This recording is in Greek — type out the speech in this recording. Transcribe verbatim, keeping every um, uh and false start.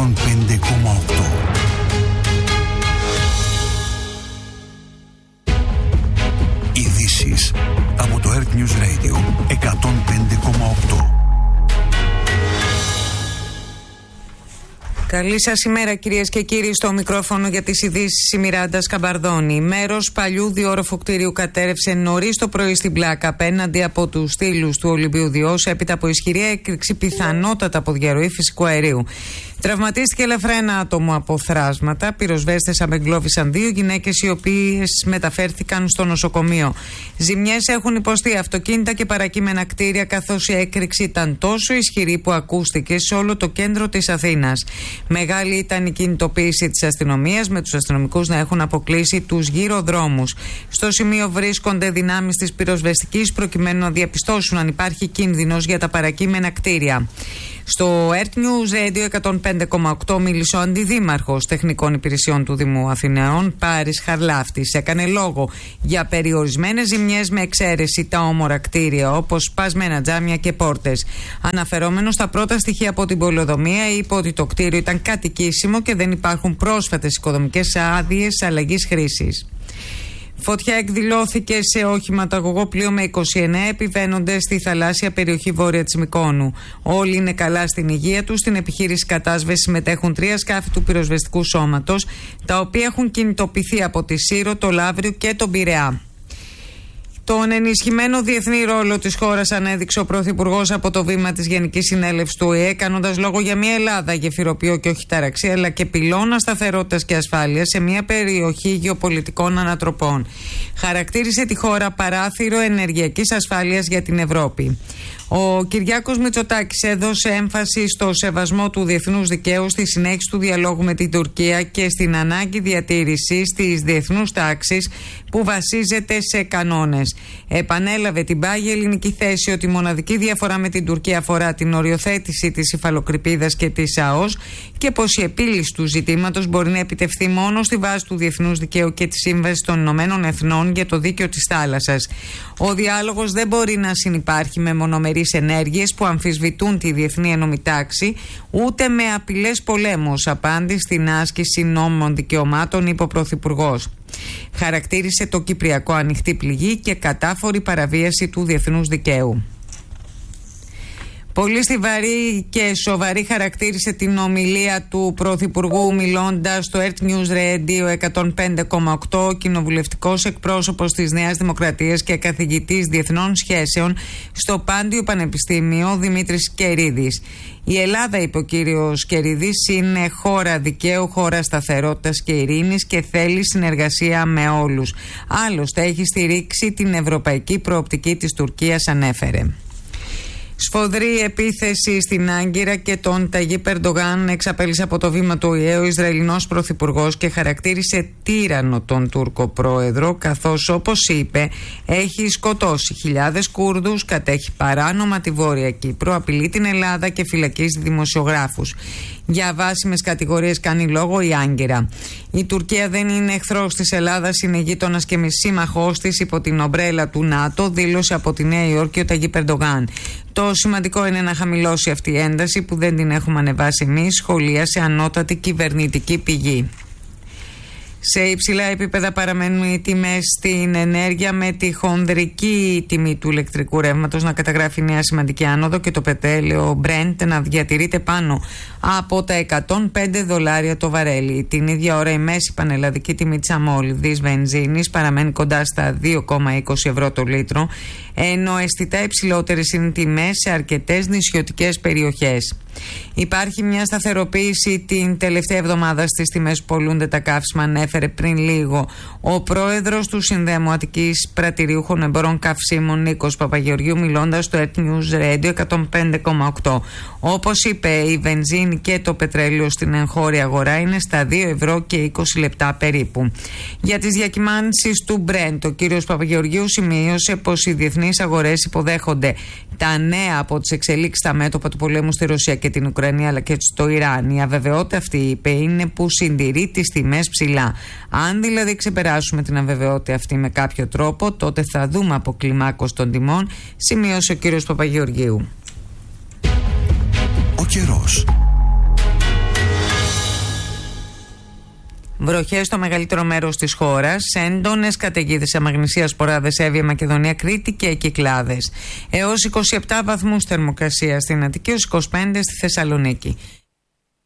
εκατόν πέντε κόμμα οκτώ. Ειδήσεις από το Earth News Radio εκατόν πέντε κόμμα οκτώ. Καλή σας ημέρα, κυρίες και κύριοι. Στο μικρόφωνο για τις ειδήσεις η Μιράντα Σκαμπαρδόνη. Μέρος παλιού διόροφου κτηρίου κατέρευσε νωρίς το πρωί στην Πλάκα απέναντι από τους στήλους του Ολυμπίου Διός, έπειτα από ισχυρή έκρηξη, πιθανότατα από διαρροή φυσικού αερίου. Τραυματίστηκε ελαφρά ένα άτομο από θράσματα. Πυροσβέστες απεγκλώβησαν δύο γυναίκες, οι οποίες μεταφέρθηκαν στο νοσοκομείο. Ζημιές έχουν υποστεί αυτοκίνητα και παρακείμενα κτίρια, καθώς η έκρηξη ήταν τόσο ισχυρή που ακούστηκε σε όλο το κέντρο της Αθήνας. Μεγάλη ήταν η κινητοποίηση της αστυνομίας, με τους αστυνομικούς να έχουν αποκλείσει τους γύρω δρόμους. Στο σημείο βρίσκονται δυνάμεις της πυροσβεστικής προκειμένου να διαπιστώσουν αν υπάρχει κίνδυνος για τα παρακείμενα κτίρια. Στο Earth News Radio εκατόν πέντε κόμμα οκτώ μίλησε ο αντιδήμαρχος τεχνικών υπηρεσιών του Δήμου Αθηναίων, Πάρης Χαρλάφτης. Έκανε λόγο για περιορισμένες ζημιές, με εξαίρεση τα όμορα κτίρια όπως σπασμένα τζάμια και πόρτες. Αναφερόμενος στα πρώτα στοιχεία από την πολεοδομία, είπε ότι το κτίριο ήταν κατοικήσιμο και δεν υπάρχουν πρόσφατες οικοδομικές άδειες αλλαγής χρήσης. Φωτιά εκδηλώθηκε σε οχηματαγωγό πλοίο με είκοσι εννέα επιβαίνοντες στη θαλάσσια περιοχή βόρεια της Μυκόνου. Όλοι είναι καλά στην υγεία τους. Στην επιχείρηση κατάσβεσης συμμετέχουν τρία σκάφη του πυροσβεστικού σώματος, τα οποία έχουν κινητοποιηθεί από τη Σύρο, το Λαύριο και τον Πειραιά. Τον ενισχυμένο διεθνή ρόλο της χώρας ανέδειξε ο Πρωθυπουργός από το βήμα της Γενικής Συνέλευσης του Ο Ε Ε, κάνοντας λόγο για μια Ελλάδα γεφυροποιό και όχι τάραξη, αλλά και πυλώνα σταθερότητας και ασφάλειας σε μια περιοχή γεωπολιτικών ανατροπών. Χαρακτήρισε τη χώρα παράθυρο ενεργειακής ασφάλειας για την Ευρώπη. Ο Κυριάκος Μητσοτάκης έδωσε έμφαση στο σεβασμό του διεθνούς δικαίου, στη συνέχιση του διαλόγου με την Τουρκία και στην ανάγκη διατήρησης της διεθνούς τάξης που βασίζεται σε κανόνες. Επανέλαβε την πάγια ελληνική θέση ότι η μοναδική διαφορά με την Τουρκία αφορά την οριοθέτηση της υφαλοκρηπίδας και της ΑΟΣ και πως η επίλυση του ζητήματος μπορεί να επιτευχθεί μόνο στη βάση του διεθνούς δικαίου και της Σύμβασης των Ηνωμένων Εθνών για το δίκαιο της θάλασσας. Ο διάλογος δεν μπορεί να συνυπάρχει με μονομερείς ενέργειες που αμφισβητούν τη διεθνή ενόμη τάξη, ούτε με απειλές πολέμου, απάντη στην άσκηση νόμων δικαιωμάτων, είπε ο Πρωθυπουργός. Χαρακτήρισε το Κυπριακό ανοιχτή πληγή και κατάφορη παραβίαση του διεθνούς δικαίου. Πολύ στιβαρή και σοβαρή χαρακτήρισε την ομιλία του Πρωθυπουργού, μιλώντας στο Earth News Radio εκατόν πέντε κόμμα οκτώ, ο κοινοβουλευτικός εκπρόσωπος της Νέας Δημοκρατίας και καθηγητής διεθνών σχέσεων στο Πάντιο Πανεπιστήμιο, Δημήτρης Κερίδης. Η Ελλάδα, είπε ο κύριος Κερίδης, είναι χώρα δικαίου, χώρα σταθερότητας και ειρήνης και θέλει συνεργασία με όλους. Άλλωστε έχει στηρίξει την ευρωπαϊκή προοπτική της Τουρκίας, ανέφερε. Σφοδρή επίθεση στην Άγκυρα και τον Ταγίπ Ερντογάν εξαπέλυσε από το βήμα του Ο Ε Ε ο Ισραηλινός Πρωθυπουργός και χαρακτήρισε τύραννο τον Τούρκο πρόεδρο, καθώς, όπως είπε, έχει σκοτώσει χιλιάδες Κούρδους, κατέχει παράνομα τη Βόρεια Κύπρο, απειλεί την Ελλάδα και φυλακίζει δημοσιογράφους. Για βάσιμες κατηγορίες κάνει λόγο η Άγκυρα. Η Τουρκία δεν είναι εχθρός της Ελλάδας, είναι γείτονας και σύμμαχός της υπό την ομπρέλα του ΝΑΤΟ, δήλωσε από τη Νέα Υόρκη ο Ταγίπ Ερντογάν. Το σημαντικό είναι να χαμηλώσει αυτή η ένταση που δεν την έχουμε ανεβάσει εμείς, σχολίασε ανώτατη κυβερνητική πηγή. Σε υψηλά επίπεδα παραμένουν οι τιμές στην ενέργεια, με τη χονδρική τιμή του ηλεκτρικού ρεύματος να καταγράφει νέα σημαντική άνοδο και το πετρέλαιο Brent να διατηρείται πάνω από τα εκατόν πέντε δολάρια το βαρέλι. Την ίδια ώρα η μέση πανελλαδική τιμή της αμόλυδης βενζίνης παραμένει κοντά στα δύο κόμμα είκοσι ευρώ το λίτρο, ενώ αισθητά υψηλότερες είναι τιμές σε αρκετές νησιωτικές περιοχές. Υπάρχει μια σταθεροποίηση την τελευταία εβδομάδα στις τιμές που πολλούνται τα καύσιμα, ανέφερε πριν λίγο ο πρόεδρος του Συνδέμου Αττικής Πρατηριούχων Εμπορών Καυσίμων, Νίκος Παπαγεωργίου, μιλώντας στο Earth News Radio εκατόν πέντε κόμμα οκτώ. Όπως είπε, η βενζίνη και το πετρέλαιο στην εγχώρια αγορά είναι στα δύο ευρώ και είκοσι λεπτά περίπου. Για τις διακυμάνσεις του Brent, ο κύριος Παπαγεωργίου σημείωσε πως οι διεθνείς αγορές υποδέχονται τα νέα από τις εξελίξεις στα μέτωπα του πολέμου στη Ρωσία και την Ουκρανία, αλλά και στο Ιράν. Η αβεβαιότητα αυτή, είπε, είναι που συντηρεί τις τιμές ψηλά. Αν δηλαδή ξεπεράσουμε την αβεβαιότητα αυτή με κάποιο τρόπο, τότε θα δούμε αποκλιμάκωση των τιμών, σημείωσε ο κύριος Παπαγεωργίου. Ο καιρός. Βροχές στο μεγαλύτερο μέρος της χώρας. Έντονες καταιγίδες σε Μαγνησία, Σποράδες, Εύβοια, Μακεδονία, Κρήτη και Κυκλάδες. Έως είκοσι επτά βαθμούς θερμοκρασία στην Αττική, έως είκοσι πέντε στη Θεσσαλονίκη.